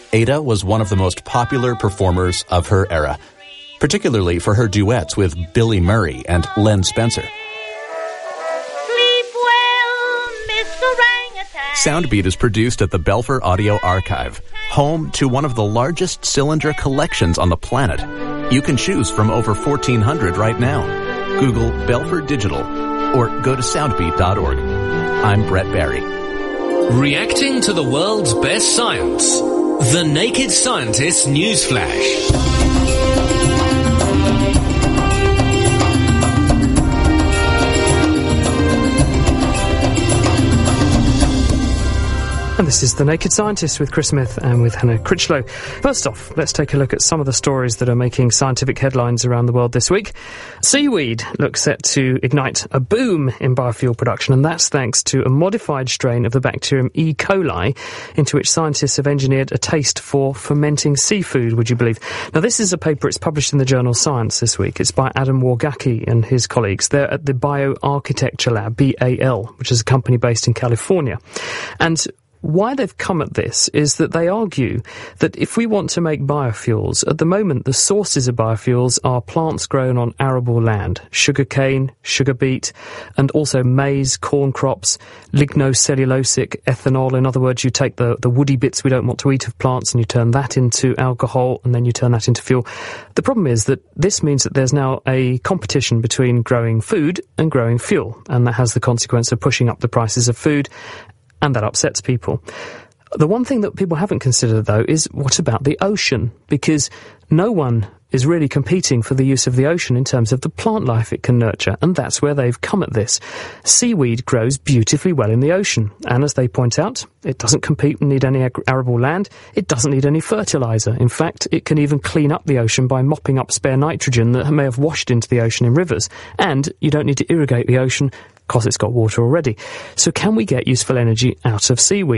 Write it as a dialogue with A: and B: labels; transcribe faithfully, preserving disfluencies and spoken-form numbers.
A: Ada was one of the most popular performers of her era, particularly for her duets with Billy Murray and Len Spencer.
B: Sleep well, Miss Orangutan.
A: Soundbeat is produced at the Belfer Audio Archive, home to one of the largest cylinder collections on the planet. You can choose from over fourteen hundred right now. Google Belfer Digital or go to soundbeat dot org. I'm Brett Barry.
C: Reacting to the world's best science. The Naked Scientist Newsflash.
D: And this is The Naked Scientist with Chris Smith and with Hannah Critchlow. First off, let's take a look at some of the stories that are making scientific headlines around the world this week. Seaweed looks set to ignite a boom in biofuel production, and that's thanks to a modified strain of the bacterium E. coli, into which scientists have engineered a taste for fermenting seafood, would you believe? Now, this is a paper, it's published in the journal Science this week. It's by Adam Wargacki and his colleagues. They're at the Bioarchitecture Lab, B A L, which is a company based in California. And why they've come at this is that they argue that if we want to make biofuels, at the moment the sources of biofuels are plants grown on arable land, sugarcane, sugar beet, and also maize, corn crops, lignocellulosic ethanol. In other words, you take the, the woody bits we don't want to eat of plants and you turn that into alcohol and then you turn that into fuel. The problem is that this means that there's now a competition between growing food and growing fuel, and that has the consequence of pushing up the prices of food, and that upsets people. The one thing that people haven't considered, though, is what about the ocean? Because no one is really competing for the use of the ocean in terms of the plant life it can nurture, and that's where they've come at this. Seaweed grows beautifully well in the ocean, and as they point out, it doesn't compete and need any ag- arable land, it doesn't need any fertiliser. In fact, it can even clean up the ocean by mopping up spare nitrogen that may have washed into the ocean in rivers, and you don't need to irrigate the ocean because it's got water already. So can we get useful energy out of seaweed?